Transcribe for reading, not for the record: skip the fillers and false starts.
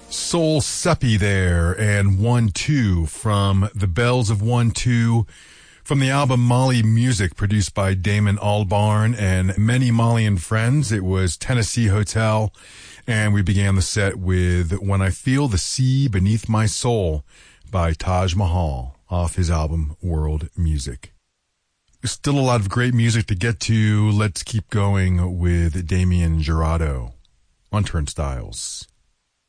Soul Seppi there, and 1-2 from the Bells of 1-2 from the album Mali Music, produced by Damon Albarn and many Mali and friends. It was Tennessee Hotel, and we began the set with When I Feel the Sea Beneath My Soul by Taj Mahal off his album World Music. There's still a lot of great music to get to. Let's keep going with Damien Jurado on Turnstiles.